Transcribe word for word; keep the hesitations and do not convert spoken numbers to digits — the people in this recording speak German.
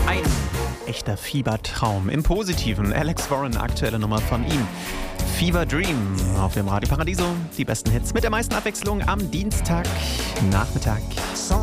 Ein echter Fiebertraum im Positiven. Alex Warren, aktuelle Nummer von ihm. Fever Dream auf dem Radio Paradiso. Die besten Hits mit der meisten Abwechslung am Dienstagnachmittag.